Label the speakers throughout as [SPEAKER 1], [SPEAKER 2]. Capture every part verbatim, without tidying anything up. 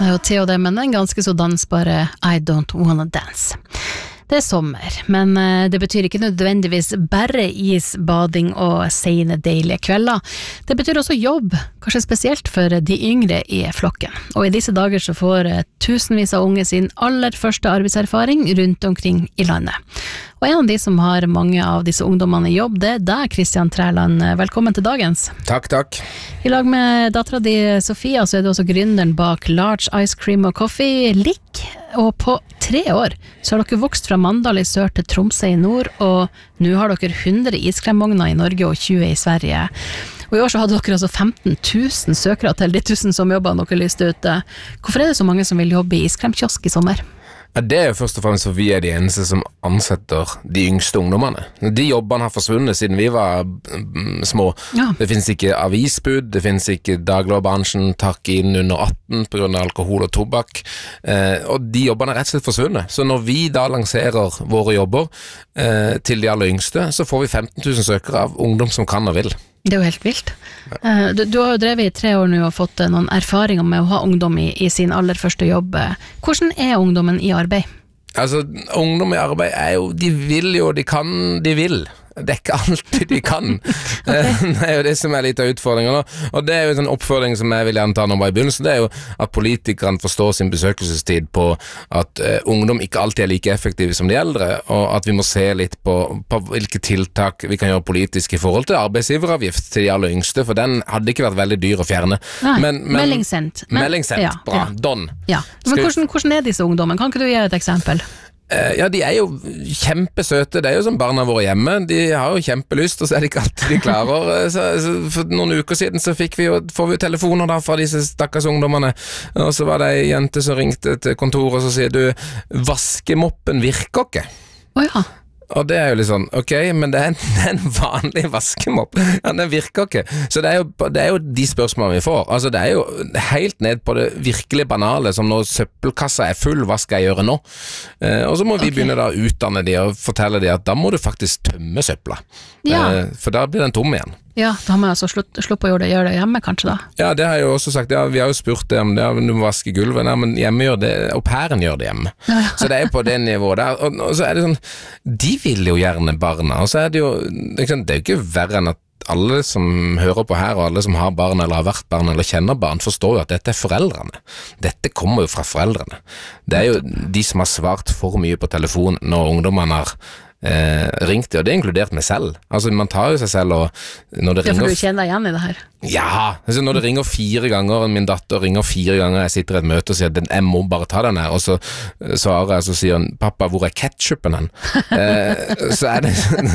[SPEAKER 1] og Theo Demmen en ganske så dansbare I Don't Wanna Dance. Det er sommer, men det betyr ikke nødvendigvis bare is, bading og sene deilige kvelder. Det betyr også jobb, kanskje spesielt for de yngre i flokken. Og i disse dager så får tusenvis av unge sin aller første arbeidserfaring rundt omkring i landet. Og en av de som har mange av disse ungdommene i jobb, det er deg, Kristian Træland. Velkommen til dagens.
[SPEAKER 2] Takk, takk.
[SPEAKER 1] I lag med dattera di Sofia, så er du også gründeren bak Large Ice Cream og Coffee, L I C. Og på tre år så har dere vokst fra Mandal i sør til Tromsø i nord, og nå har dere hundre iskremvogner i Norge og tjue i Sverige. Og i år så hadde dere altså femten tusen søkere til de tusen som jobber dere lyste ut. Hvorfor er det så mange som vil jobbe i iskremkiosk i sommer?
[SPEAKER 2] Ja, det er jo først og fremst for vi er de eneste som ansetter de yngste ungdommene. De jobbene har forsvunnet siden vi var mm, små. Ja. Det finnes ikke avisbud, det finnes ikke dagligvarebransjen takk inn under atten på grunn av alkohol og tobakk. Eh, og de jobbene er rett og slett forsvunnet. Så når vi da lanserer våre jobber eh, til de aller yngste, så får vi femten tusen søkere av ungdom som kan og vil.
[SPEAKER 1] Det er jo helt vilt. Du, du har jo drevet i tre år nå og fått noen erfaringer med å ha ungdom i, i sin aller første jobb. Hvordan er ungdommen i arbeid?
[SPEAKER 2] Altså, ungdom i arbeid er jo, de vil jo, de kan, de vil. Det er ikke alltid de kan. Okay. Det er jo det som er litt av utfordringen nå. Og det er jo en oppfordring som jeg vil gjerne ta nå bare i begynnelsen, det er jo at politikerne forstår sin besøkelsestid på at uh, ungdom ikke alltid er like effektive som de eldre, og at vi må se litt på, på hvilke tiltak vi kan gjøre politisk i forhold til arbeidsgiveravgift til de aller yngste, for den hadde ikke vært veldig dyr å fjerne.
[SPEAKER 1] Nei, men, men, melding sendt. Men,
[SPEAKER 2] melding sendt,
[SPEAKER 1] ja,
[SPEAKER 2] bra,
[SPEAKER 1] ja.
[SPEAKER 2] Don.
[SPEAKER 1] Ja. Men hvordan, hvordan er disse ungdommen? Kan ikke du gi et eksempel?
[SPEAKER 2] Ja, de er jo kjempesøte, det er jo som barna våre hjemme, de har jo kjempelyst, og så er det ikke alltid de klarer. Så, så for noen uker siden så fikk vi jo, får vi jo telefoner da fra disse stakkars ungdommene, og så var det en jente som ringte til kontoret og så sier du, vaskemoppen virker ikke.
[SPEAKER 1] Å ja.
[SPEAKER 2] Og det er jo litt sånn, ok, men det er en, det er en vanlig vaskemopp. Ja, den virker ikke. Så det er, jo, det er jo de spørsmålene vi får. Altså, det er jo helt ned på det virkelig banale, som når søppelkassa er full, hva skal jeg gjøre nå? Eh, og så må vi okay. begynne da å utdanne de og fortelle de at da må du faktisk tømme søppla.
[SPEAKER 1] Ja.
[SPEAKER 2] Eh, for da blir den tom igjen.
[SPEAKER 1] Ja, da har man altså slutt, slutt på å gjøre det, gjøre det hjemme kanskje da.
[SPEAKER 2] Ja, det har jeg jo også sagt, ja, vi har jo spurt det om det, du må vaske gulvet, nei, men hjemme gjør det, og pæren gjør det hjemme. Ja, ja. Så det er jo på det nivået der, og, og så er det sånn, de vil jo gjerne barna, og så er det jo, liksom, det er jo ikke verre enn at alle som hører på her, og alle som har barn eller har vært barn eller kjenner barn, forstår jo at dette er foreldrene. Dette kommer jo fra foreldrene. Det er jo de som har svart for mye på telefon når ungdommene har Eh, ringte, og det er inkludert meg selv. Altså, man tar jo seg selv, og når det
[SPEAKER 1] ja,
[SPEAKER 2] ringer...
[SPEAKER 1] for du kjenner deg igjen i det her.
[SPEAKER 2] Ja, altså når det ringer fire ganger, min datter ringer fire ganger, jeg sitter i et møte og sier, jeg må bare ta den her, og så svarer jeg, så sier hun, pappa, hvor er ketchupen hen? eh, så er det,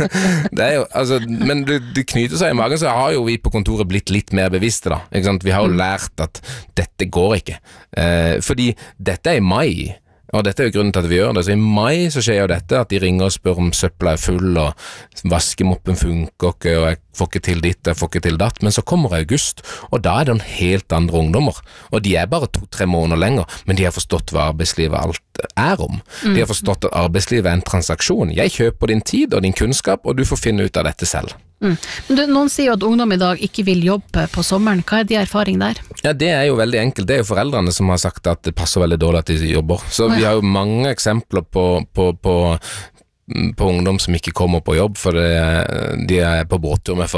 [SPEAKER 2] det er jo, altså, men det, det knyter seg i magen, så har jo vi på kontoret blitt litt mer bevisste da, ikke sant? Vi har jo lært at dette går ikke, eh, fordi dette er i mai, og dette er jo grunnen til at vi gjør det, så i mai så skjer jo dette, at de ringer og spør om søpla er full, og vaskemoppen funker ikke, og jeg får ikke til ditt, jeg får ikke til datt, men så kommer august, og da er det en helt andre ungdommer, og de er bare to-tre måneder lenger, men de har forstått hva arbeidslivet alt er om. Mm. De har forstått at arbeidslivet er en transaksjon. Jeg kjøper din tid og din kunnskap, og du får finne ut av dette selv.
[SPEAKER 1] Mm. Men du, noen sier jo at ungdom i dag ikke vil jobbe på sommeren. Hva er de erfaring der?
[SPEAKER 2] Ja, det er jo veldig enkelt. Det er jo foreldrene som har sagt at det passer veldig dårlig at de jobber. Så vi har jo mange eksempler på, på, på, på ungdom som ikke kommer på jobb, for det, de er på båttur med foreldre.